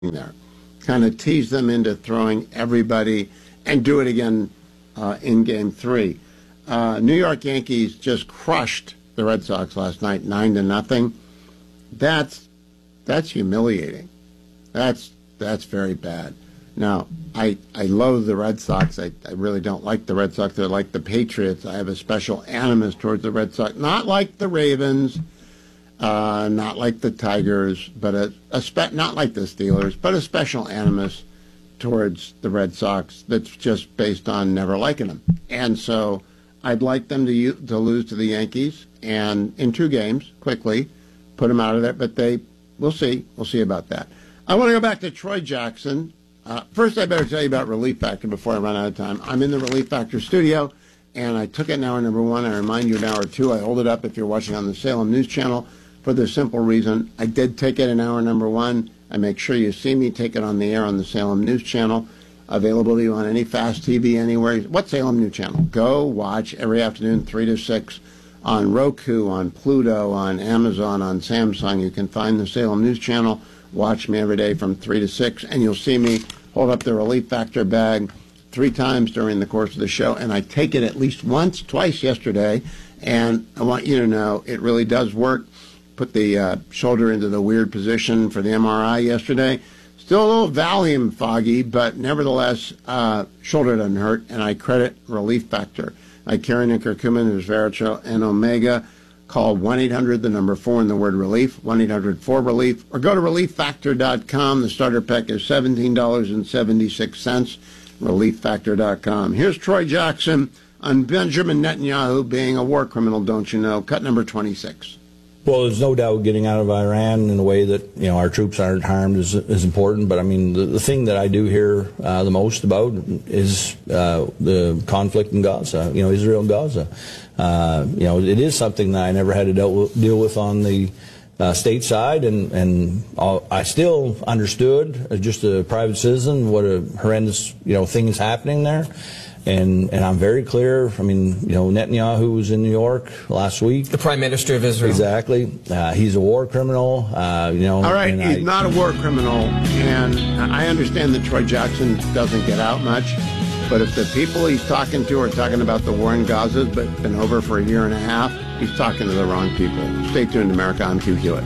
there. Kind of tease them into throwing everybody and do it again in Game 3. New York Yankees just crushed the Red Sox last night, 9-0. That's humiliating. That's very bad. Now, I loathe the Red Sox. I really don't like the Red Sox. They're like the Patriots. I have a special animus towards the Red Sox. Not like the Ravens, not like the Tigers, but not like the Steelers, but a special animus towards the Red Sox that's just based on never liking them. And so I'd like them to lose to the Yankees, and in 2 games, quickly, put them out of there. But we'll see. We'll see about that. I want to go back to Troy Jackson. First, I better tell you about Relief Factor before I run out of time. I'm in the Relief Factor studio, and I took it in hour number 1. I remind you in hour 2. I hold it up if you're watching on the Salem News Channel for the simple reason I did take it in hour number 1. I make sure you see me take it on the air on the Salem News Channel. Available to you on any fast TV anywhere. What Salem News Channel? Go watch every afternoon, 3 to 6, on Roku, on Pluto, on Amazon, on Samsung. You can find the Salem News Channel. Watch me every day from 3 to 6, and you'll see me hold up the Relief Factor bag 3 times during the course of the show, and I take it at least twice yesterday, and I want you to know it really does work. Put the shoulder into the weird position for the MRI yesterday. Still a little Valium foggy, but nevertheless, shoulder doesn't hurt, and I credit Relief Factor. Icarian and curcumin, resveratrol, and omega. Call 1-800, the number 4, and the word relief, 1-800-4-RELIEF, or go to relieffactor.com. The starter pack is $17.76, relieffactor.com. Here's Troy Jackson on Benjamin Netanyahu being a war criminal, don't you know, cut number 26. Well, there's no doubt getting out of Iran in a way that, our troops aren't harmed is important. But, I mean, the thing that I do hear the most about is the conflict in Gaza, Israel and Gaza. It is something that I never had to deal with on the state side, and I still understood, as just a private citizen, what a horrendous, thing is happening there. And I'm very clear. I mean, Netanyahu was in New York last week. The Prime Minister of Israel. Exactly. He's a war criminal. All right, he's not a war criminal, and I understand that Troy Jackson doesn't get out much. But if the people he's talking to are talking about the war in Gaza, but been over for a year and a half, he's talking to the wrong people. Stay tuned, America. I'm Hugh Hewitt.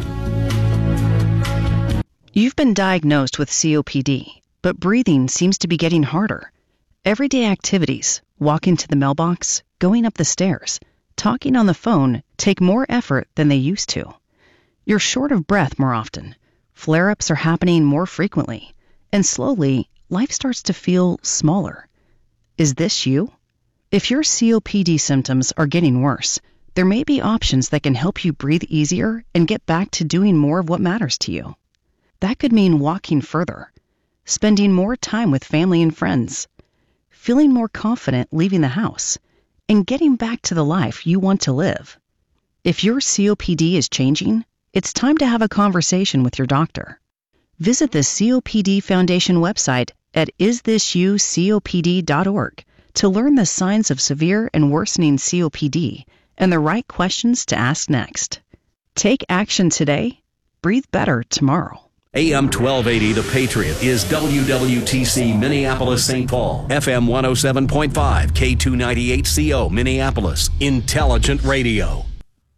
You've been diagnosed with COPD, but breathing seems to be getting harder. Everyday activities, walking to the mailbox, going up the stairs, talking on the phone, take more effort than they used to. You're short of breath more often. Flare-ups are happening more frequently. And slowly, life starts to feel smaller. Is this you? If your COPD symptoms are getting worse, there may be options that can help you breathe easier and get back to doing more of what matters to you. That could mean walking further, spending more time with family and friends, feeling more confident leaving the house, and getting back to the life you want to live. If your COPD is changing, it's time to have a conversation with your doctor. Visit the COPD Foundation website at isthisyoucopd.org to learn the signs of severe and worsening COPD and the right questions to ask next. Take action today. Breathe better tomorrow. AM 1280, The Patriot, is WWTC Minneapolis, St. Paul. FM 107.5, K298CO, Minneapolis. Intelligent radio.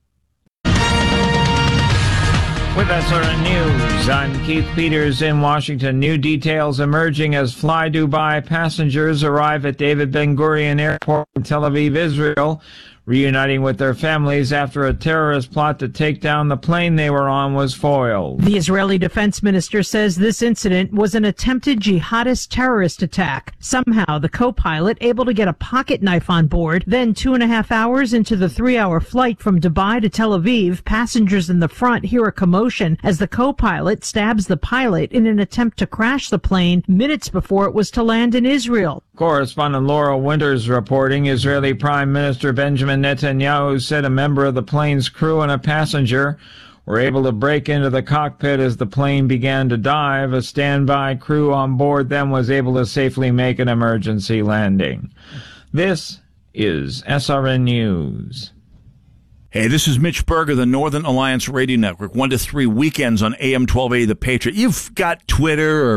With SRN News, I'm Keith Peters in Washington. New details emerging as Fly Dubai passengers arrive at David Ben Gurion Airport in Tel Aviv, Israel, reuniting with their families after a terrorist plot to take down the plane they were on was foiled. The Israeli defense minister says this incident was an attempted jihadist terrorist attack. Somehow, the co-pilot able to get a pocket knife on board. Then 2.5 hours into the 3-hour flight from Dubai to Tel Aviv, passengers in the front hear a commotion as the co-pilot stabs the pilot in an attempt to crash the plane minutes before it was to land in Israel. Correspondent Laura Winters reporting Israeli Prime Minister Benjamin Netanyahu said a member of the plane's crew and a passenger were able to break into the cockpit as the plane began to dive. A standby crew on board then was able to safely make an emergency landing. This is SRN News. Hey, this is Mitch Berger, the Northern Alliance Radio Network, 1 to 3 weekends on AM 1280 The Patriot. You've got Twitter or